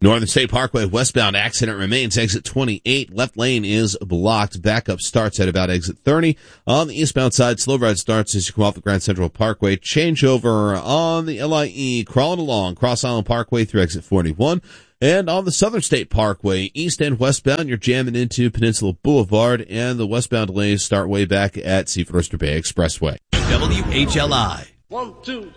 Northern State Parkway westbound accident remains. Exit 28. Left lane is blocked. Backup starts at about exit 30. On the eastbound side, slow ride starts as you come off the Grand Central Parkway. Changeover on the LIE, crawling along Cross Island Parkway through exit 41. And on the Southern State Parkway, east and westbound, you're jamming into Peninsula Boulevard, and the westbound delays start way back at Seaford Oyster Bay Expressway. WHLI. 1, 2,